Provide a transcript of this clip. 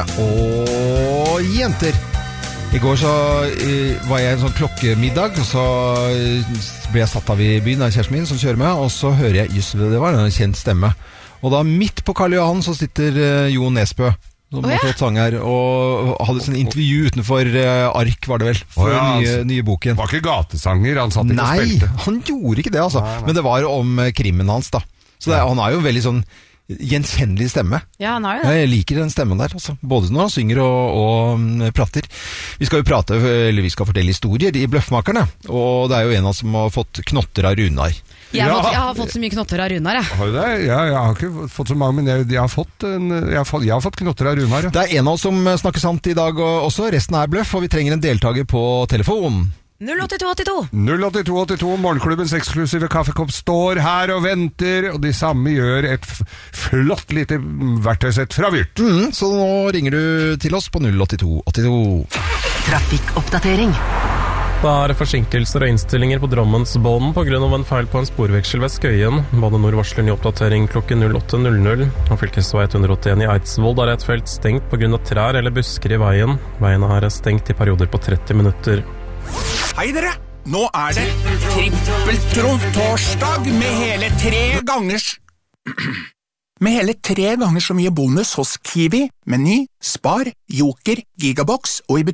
og jenter. I går så var jeg en sånn klokkemiddag, og så ble jeg satt av I byen av kjæresten min som kjører med, og så hører jeg, just det var en kjent stemme. Og da midt på Karl Johan så sitter Jo Nesbø, som har fått sanger, og hadde sånn intervju utenfor Ark, var det vel, for nye boken. Det var ikke gatesanger, han satt ikke og spilte. Nei, han gjorde ikke det, altså. Nei. Men det var om krimmen hans, da. Så han har jo veldig sånn gjenkjennelig stemme. Ja, han har jo det. Jeg liker den stemmen der, altså. Både når han synger og prater. Vi skal jo prate, eller vi skal fortelle historier I Bløffmakerne, og det jo en av oss som har fått knotter av Runar. Jeg har fått så mye knotter av Runar, jeg. Har du det? Jeg har ikke fått så mange, men jeg har fått knotter av Runar, ja. Det en av oss som snakker sant I dag også, resten bløff, og vi trenger en deltaker på telefon. 08282 08282, morgenklubbens eksklusive kaffekopp står her og venter, og de samme gjør et flott lite verktøysett fra Vyrt. Så nå ringer du til oss på 08282. Trafikkoppdatering. Det forsinkelser og innstillinger på Drammensbanen på grunn av en feil på en sporveksel ved Skøyen. Bane Nor varsler ny oppdatering klokken 08.00. Og fylkesvei 181 I Eidsvoll der et felt stengt på grunn av trær eller busker I veien. Veien her stengt I perioder på 30 minutter. Hei dere! Nå det trippeltråd-torsdag med hele 3 ganger så mye bonus hos Kiwi, Meny, Spar, Joker, Gigabox og I